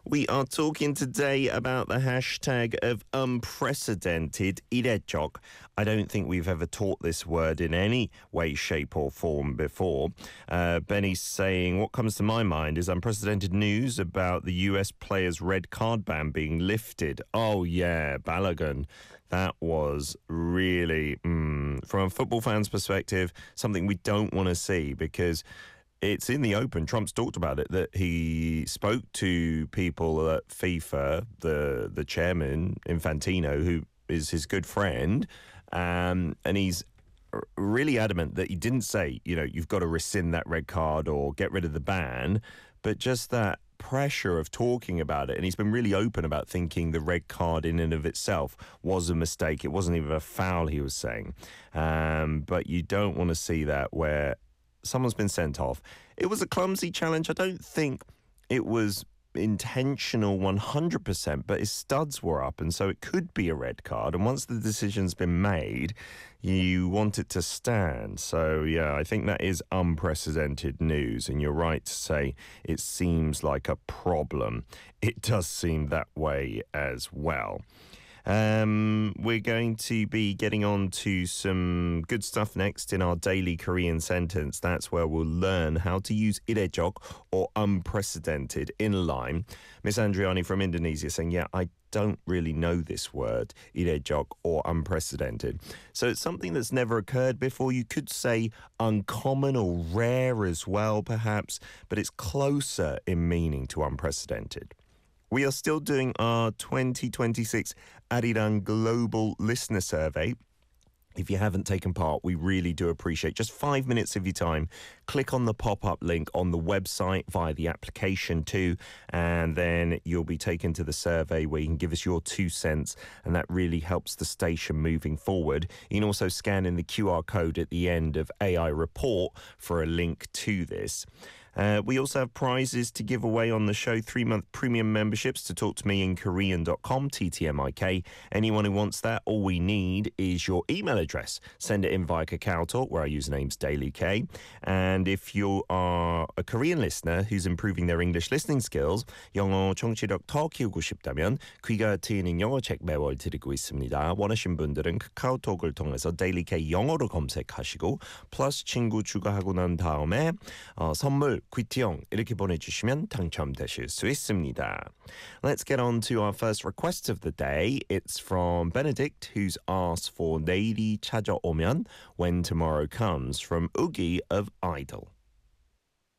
We are talking today about the hashtag of unprecedented 이례적. I don't think we've ever taught this word in any way, shape or form before. Benny's saying, what comes to my mind is unprecedented news about the US player's red card ban being lifted. Oh yeah, Balogun. That was really, from a football fan's perspective, something we don't want to see because it's in the open. Trump's talked about it, that he spoke to people at FIFA, the chairman, Infantino, who is his good friend, and he's really adamant that he didn't say, you've got to rescind that red card or get rid of the ban, but just that pressure of talking about it. And he's been really open about thinking the red card in and of itself was a mistake. It wasn't even a foul, he was saying. But you don't want to see that where someone's been sent off. It was a clumsy challenge. I don't think it was intentional 100%, but his studs were up, and so it could be a red card. And once the decision's been made, you want it to stand. So, yeah, I think that is unprecedented news, and you're right to say it seems like a problem. It does seem that way as well. We're going to be getting on to some good stuff next in our daily Korean sentence. That's where we'll learn how to use 이례적 or unprecedented in line. Miss Andriani from Indonesia saying, yeah, I don't really know this word, 이례적 or unprecedented. So it's something that's never occurred before. You could say uncommon or rare as well, perhaps, but it's closer in meaning to unprecedented. We are still doing our 2026 Arirang Global Listener Survey. If you haven't taken part, we really do appreciate just 5 minutes of your time. Click on the pop-up link on the website via the application too, and then you'll be taken to the survey where you can give us your 2 cents, and that really helps the station moving forward. You can also scan in the QR code at the end of AI Report for a link to this. We also have prizes to give away on the show, 3-month premium memberships to talktomeinkorean.com, TTMIK. Anyone who wants that, all we need is your email address. Send it in via KakaoTalk, where our username's DailyK. And if you are a Korean listener who's improving their English listening skills, 영어 청취력 더 키우고 싶다면 귀가 트이는 영어책 매월 드리고 있습니다. 원하신 분들은 카카오톡을 통해서 DailyK 영어로 검색하시고 플러스 친구 추가하고 난 다음에 선물 귀티용 이렇게 보내주시면 당첨되실 수 있습니다. Let's get on to our first request of the day. It's from Benedict, who's asked for 내일이 찾아오면, When Tomorrow Comes, from Oogie of Idol.